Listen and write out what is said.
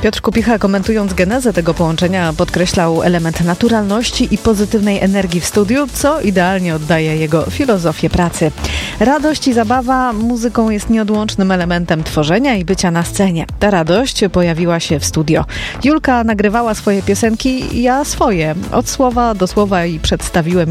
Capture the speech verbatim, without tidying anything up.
Piotr Kupicha, komentując genezę tego połączenia, podkreślał element naturalności i pozytywnej energii w studiu, co idealnie oddaje jego filozofię pracy. Radość i zabawa muzyką jest nieodłącznym elementem tworzenia i bycia na scenie. Ta radość pojawiła się w studio. Julka nagrywała swoje piosenki, ja swoje. Od słowa do słowa i przedstawiłem